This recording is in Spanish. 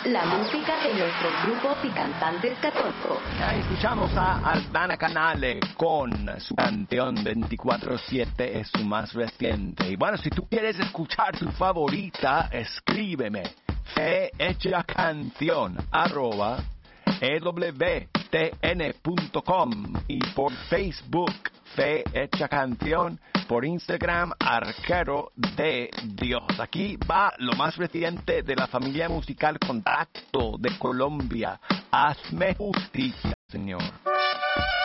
la música de nuestros grupos y cantantes católicos. Escuchamos a Aldana Canale con su canción 24/7, es su más reciente. Y bueno, si tú quieres escuchar tu favorita, escríbeme fehechacanción@ewtn.com y por Facebook Fe Hecha Canción, por Instagram Arquero de Dios. Aquí va lo más reciente de la familia musical Contacto de Colombia. Hazme justicia, Señor.